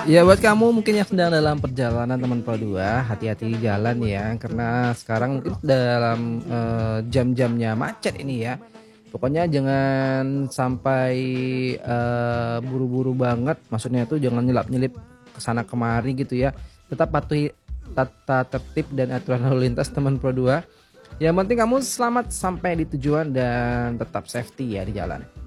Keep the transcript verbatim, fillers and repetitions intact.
Ya buat kamu mungkin yang sedang dalam perjalanan teman Pro dua, hati-hati di jalan ya, karena sekarang mungkin dalam, eee, jam-jamnya macet ini ya. Pokoknya jangan sampai, eee, buru-buru banget, maksudnya itu jangan nyelap-nyelip ke sana kemari gitu ya. Tetap patuhi tata tertib dan aturan lalu lintas teman Pro dua. Yang penting kamu selamat sampai di tujuan dan tetap safety ya di jalan.